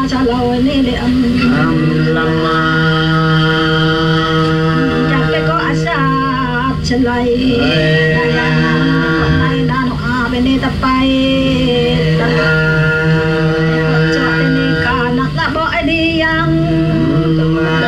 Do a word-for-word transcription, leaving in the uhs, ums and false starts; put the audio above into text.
ชาลอยนี่เลยอัมลำมาจากไปก็อาชาชลัยนายนานนายนานอาเป็นนี่ตะไปตะลักจอดนี่กานักละบ่ไอดียังตะ